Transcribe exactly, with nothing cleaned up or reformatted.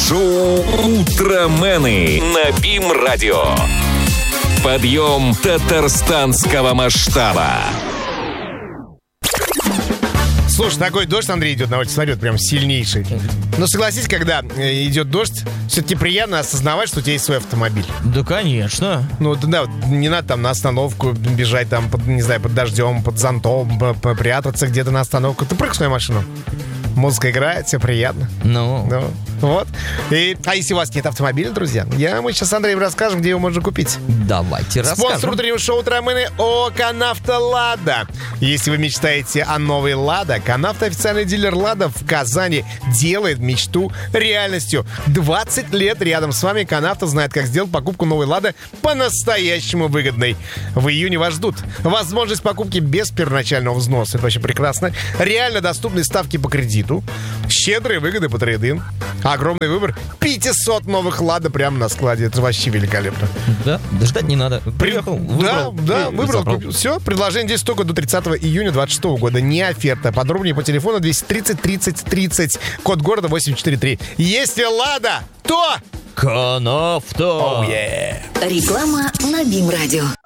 Шоу «Утромены» на БИМ-радио. Подъем татарстанского масштаба. Слушай, такой дождь, Андрей, идет на улице, смотри, вот прям сильнейший. Но согласись, когда идет дождь, все-таки приятно осознавать, что у тебя есть свой автомобиль. Да, конечно. Ну, да, не надо там на остановку бежать, там, под, не знаю, под дождем, под зонтом, прятаться где-то на остановку. Ты прыг в свою машину. Музыка играет, все приятно. Ну. Ну, вот. И, а если у вас нет автомобиля, друзья, я, мы сейчас с Андреем расскажем, где его можно купить. Давайте расскажем. Спонсор утреннего шоу «Утромены» ООО «Канавто Лада». Если вы мечтаете о новой «Лада», «Канавто» — официальный дилер «Лада» в Казани, делает мечту реальностью. двадцать лет рядом с вами «Канавто» знает, как сделать покупку новой «Лады» по-настоящему выгодной. В июне вас ждут возможность покупки без первоначального взноса. Это вообще прекрасно. Реально доступные ставки по кредиту. Щедрые выгоды по трейд-ин. Огромный выбор. пятьсот новых «Лада» прямо на складе. Это вообще великолепно. Да, ждать не надо. Приехал, выбрал. Да, да, выбрал. Купил. Все, предложение здесь только до тридцатого июня двадцать шестого года. Не оферта. Подробнее по телефону двести тридцать тридцать тридцать. Код города восемь четыре три. Если «Лада», то... Канавто. Oh, yeah. Реклама на БИМ-радио.